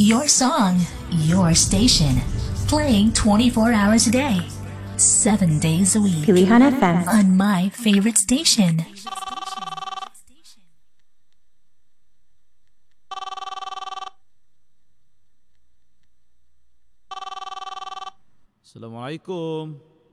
Your song, your station. Playing 24 hours a day, 7 days a week. Pilihan FM. On my favorite station. Assalamualaikum.